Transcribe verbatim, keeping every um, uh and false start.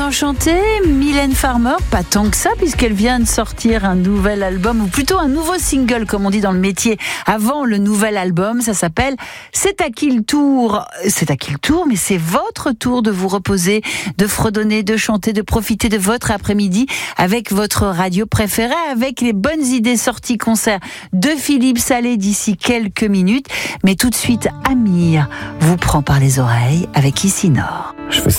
enchantée, Mylène Farmer, pas tant que ça puisqu'elle vient de sortir un nouvel album, ou plutôt un nouveau single comme on dit dans le métier, avant le nouvel album, ça s'appelle C'est à qui le tour C'est à qui le tour, mais c'est votre tour de vous reposer, de fredonner, de chanter, de profiter de votre après-midi avec votre radio préférée, avec les bonnes idées sorties concert de Philippe Salé d'ici quelques minutes. Mais tout de suite, Amir vous prend par les oreilles avec Ici Nord. Je fais ça.